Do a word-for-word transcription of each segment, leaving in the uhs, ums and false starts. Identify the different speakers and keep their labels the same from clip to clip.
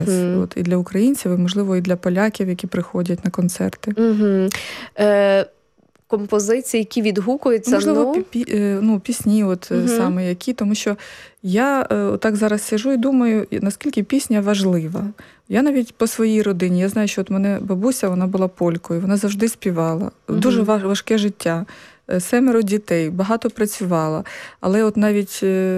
Speaker 1: Mm.
Speaker 2: От, і для українців, і, можливо, і для поляків, які приходять на концерти.
Speaker 1: Mm-hmm. Е- композиції, які відгукуються.
Speaker 2: Можливо,
Speaker 1: ну...
Speaker 2: пі- ну, пісні от, угу. саме які, тому що я так зараз сиджу і думаю, наскільки пісня важлива. Я навіть по своїй родині, я знаю, що от мене бабуся, вона була полькою, вона завжди співала. Угу. Дуже важке життя. Семеро дітей, багато працювала. Але от навіть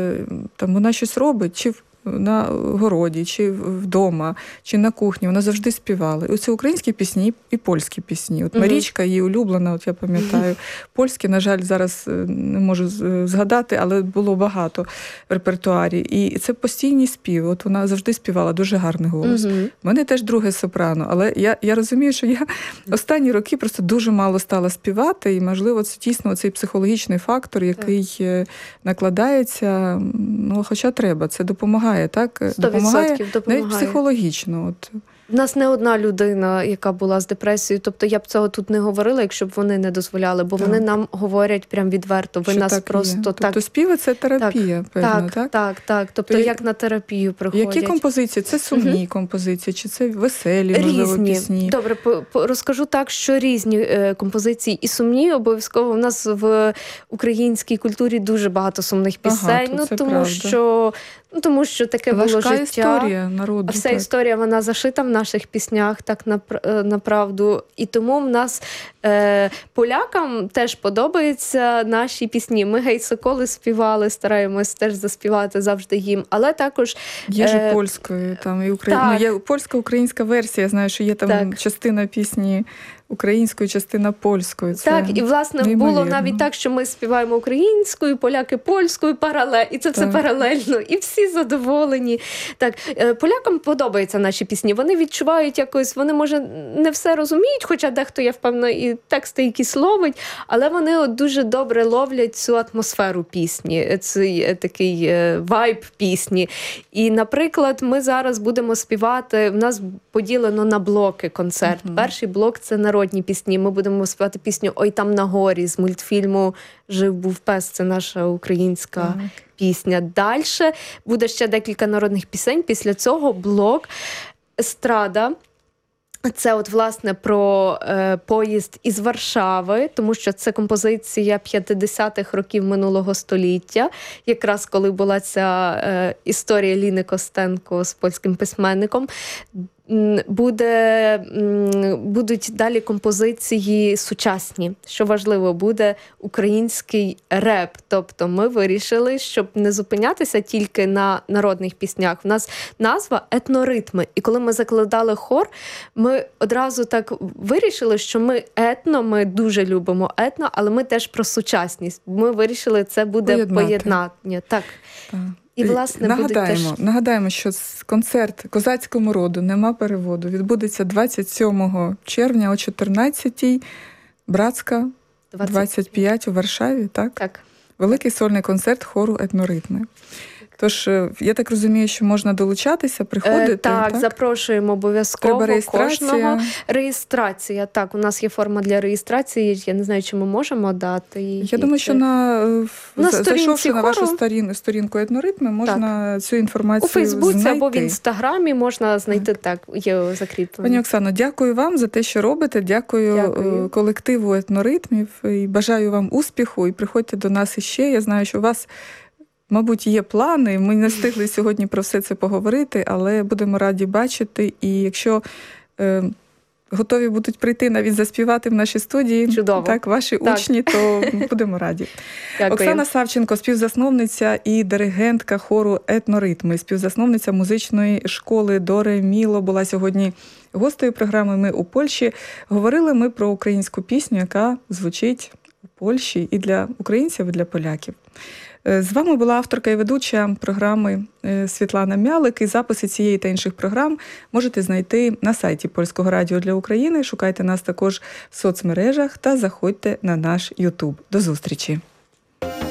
Speaker 2: там вона щось робить, чи на городі, чи вдома, чи на кухні, вона завжди співала. І оце українські пісні і польські пісні. От Марічка, її улюблена, от я пам'ятаю. Польські, на жаль, зараз не можу згадати, але було багато в репертуарі. І це постійні співи. От вона завжди співала, дуже гарний голос. У мене теж друге сопрано, але я, я розумію, що я останні роки просто дуже мало стала співати, і, можливо, це дійсно цей психологічний фактор, який так. накладається, ну, хоча треба, це допомагає. Так, допомагає,
Speaker 1: допомагає
Speaker 2: навіть психологічно. От.
Speaker 1: У нас не одна людина, яка була з депресією, тобто я б цього тут не говорила, якщо б вони не дозволяли, бо так. вони нам говорять прям відверто. Ви
Speaker 2: що
Speaker 1: нас
Speaker 2: так
Speaker 1: просто
Speaker 2: є.
Speaker 1: так...
Speaker 2: Тобто співи – це терапія,
Speaker 1: так,
Speaker 2: певно,
Speaker 1: так?
Speaker 2: Так,
Speaker 1: так, так. Тобто
Speaker 2: То
Speaker 1: як на терапію приходять.
Speaker 2: Які композиції? Це сумні угу. композиції, чи це веселі, можливо,
Speaker 1: різні.
Speaker 2: Пісні?
Speaker 1: Добре, по, по, розкажу так, що різні е, композиції і сумні, обов'язково. У нас в українській культурі дуже багато сумних пісень,
Speaker 2: ага,
Speaker 1: ну,
Speaker 2: це
Speaker 1: тому
Speaker 2: правда.
Speaker 1: що Ну, тому що таке
Speaker 2: Важка
Speaker 1: було життя.
Speaker 2: історія народу.
Speaker 1: А вся
Speaker 2: так.
Speaker 1: історія, вона зашита в наших піснях, так направду. І тому в нас е, полякам теж подобаються наші пісні. Ми «Гей, соколи» співали, стараємось теж заспівати завжди їм. Але також...
Speaker 2: Є ж
Speaker 1: е,
Speaker 2: і польською, там, і україн... ну, є польська-українська версія. Я знаю, що є там так. частина пісні українською, частина польською. Це
Speaker 1: так, і, власне,
Speaker 2: неймовірно.
Speaker 1: Було навіть так, що ми співаємо українською, поляки польською, паралель, і це так. все паралельно, і всі задоволені. Так, полякам подобаються наші пісні, вони відчувають якось, вони, може, не все розуміють, хоча дехто, я впевнена, і тексти якісь ловить, але вони от дуже добре ловлять цю атмосферу пісні, цей такий вайб пісні. І, наприклад, ми зараз будемо співати, в нас поділено на блоки концерт. Uh-huh. Перший блок – це народні пісні. Ми будемо співати пісню «Ой, там на горі» з мультфільму «Жив-був пес». Це наша українська так. пісня. Дальше буде ще декілька народних пісень. Після цього блок «Естрада». Це от, власне, про е, поїзд із Варшави, тому що це композиція п'ятдесятих років минулого століття, якраз коли була ця е, історія Ліни Костенко з польським письменником. Буде, будуть далі композиції сучасні. Що важливо, буде український реп. Тобто ми вирішили, щоб не зупинятися тільки на народних піснях. У нас назва «Етноритми». І коли ми закладали хор, ми одразу так вирішили, що ми етно, ми дуже любимо етно, але ми теж про сучасність. Ми вирішили, це буде
Speaker 2: поєднати.
Speaker 1: поєднання. Так.
Speaker 2: Так.
Speaker 1: І, власне,
Speaker 2: нагадаємо,
Speaker 1: теж...
Speaker 2: нагадаємо, що концерт «Козацькому роду нема переводу» відбудеться двадцять сьомого червня о чотирнадцятій, Братська, двадцять п'ять у Варшаві, так?
Speaker 1: Так.
Speaker 2: Великий сольний концерт хору «Етноритми». Тож, я так розумію, що можна долучатися, приходити.
Speaker 1: Е, так, так, запрошуємо обов'язково.
Speaker 2: Треба реєстрація.
Speaker 1: Кожного. Реєстрація, так, у нас є форма для реєстрації, я не знаю, чи ми можемо дати її.
Speaker 2: Я думаю,
Speaker 1: це...
Speaker 2: що на,
Speaker 1: на
Speaker 2: зайшовши
Speaker 1: хору.
Speaker 2: на вашу сторін, сторінку «Етноритми», можна так. цю інформацію знайти.
Speaker 1: У Фейсбуці
Speaker 2: знайти.
Speaker 1: або в Інстаграмі можна знайти, так, так є закріплено.
Speaker 2: Пані Оксано, дякую вам за те, що робите, дякую, дякую колективу «Етноритмів» і бажаю вам успіху, і приходьте до нас іще. Я знаю, що у вас мабуть, є плани, ми не встигли сьогодні про все це поговорити, але будемо раді бачити. І якщо е, готові будуть прийти навіть заспівати в нашій студії,
Speaker 1: чудово.
Speaker 2: Так, ваші
Speaker 1: так.
Speaker 2: учні, то будемо раді. Дякую. Оксана Савченко, співзасновниця і диригентка хору «Етноритми», співзасновниця музичної школи «Доре Міло» була сьогодні гостею програми «Ми у Польщі». Говорили ми про українську пісню, яка звучить у Польщі і для українців, і для поляків. З вами була авторка і ведуча програми Світлана Мялик. І записи цієї та інших програм можете знайти на сайті Польського радіо для України. Шукайте нас також в соцмережах та заходьте на наш Ютуб. До зустрічі!